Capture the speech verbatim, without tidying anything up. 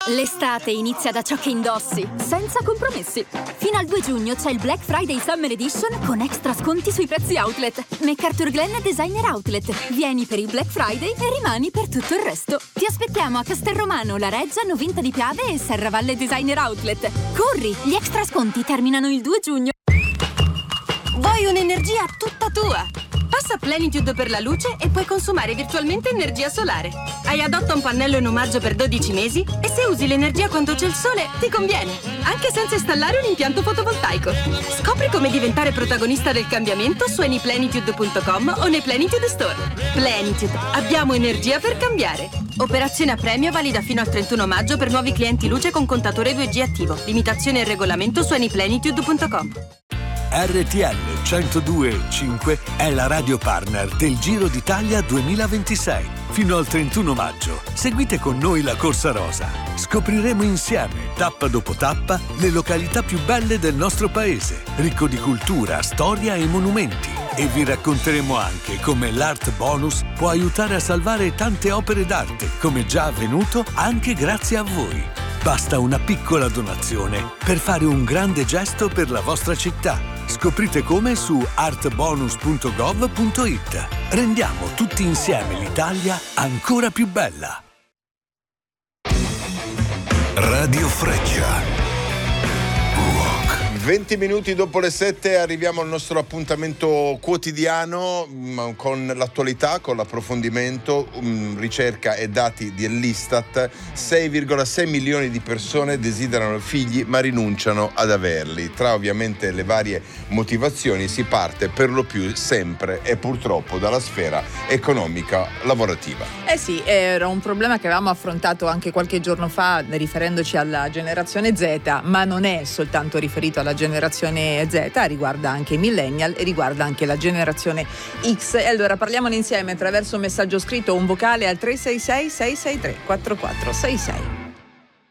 L'estate inizia da ciò che indossi, senza compromessi. Fino al due giugno c'è il Black Friday Summer Edition con extra sconti sui prezzi outlet. MacArthur Glen Designer Outlet. Vieni per il Black Friday e rimani per tutto il resto. Ti aspettiamo a Castelromano, La Reggia, Novinta di Piave e Serravalle Designer Outlet. Corri, gli extra sconti terminano il due giugno. Vuoi un'energia tutta tua? Passa Plenitude per la luce e puoi consumare virtualmente energia solare. Hai adotta un pannello in omaggio per dodici mesi e se usi l'energia quando c'è il sole ti conviene, anche senza installare un impianto fotovoltaico. Scopri come diventare protagonista del cambiamento su anyplenitude punto com o nei Plenitude Store. Plenitude, abbiamo energia per cambiare. Operazione a premio valida fino al trentuno maggio per nuovi clienti luce con contatore due G attivo. Limitazione e regolamento su anyplenitude punto com. R T L centodue e cinque è la radio partner del Giro d'Italia duemilaventisei. Fino al trentuno maggio seguite con noi la Corsa Rosa. Scopriremo insieme, tappa dopo tappa, le località più belle del nostro paese, ricco di cultura, storia e monumenti. E vi racconteremo anche come l'Art Bonus può aiutare a salvare tante opere d'arte, come già avvenuto anche grazie a voi. Basta una piccola donazione per fare un grande gesto per la vostra città. Scoprite come su artbonus punto gov punto it. Rendiamo tutti insieme l'Italia ancora più bella. Radio Freccia. venti minuti dopo le sette arriviamo al nostro appuntamento quotidiano mh, con l'attualità, con l'approfondimento, mh, ricerca e dati dell'Istat. sei virgola sei milioni di persone desiderano figli ma rinunciano ad averli. Tra ovviamente le varie motivazioni si parte per lo più sempre e purtroppo dalla sfera economica lavorativa. Eh sì, era un problema che avevamo affrontato anche qualche giorno fa riferendoci alla generazione Z, ma non è soltanto riferito alla generazione Z, riguarda anche i millennial e riguarda anche la generazione X. E allora parliamone insieme attraverso un messaggio scritto o un vocale al tre sei sei sei sei tre quattro quattro sei sei.